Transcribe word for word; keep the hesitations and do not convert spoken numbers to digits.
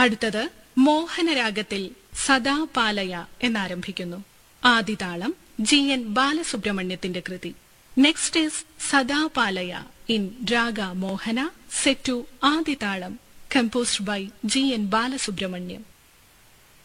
അടുത്തത് മോഹനരാഗത്തിൽ സദാപാലയ എന്നാരംഭിക്കുന്നു. ആദിതാളം G N ബാലസുബ്രഹ്മണ്യത്തിന്റെ കൃതി. Next is സദാപാലയ in raga Mohana, set to ആദിതാളം, composed by G N Balasubramaniam.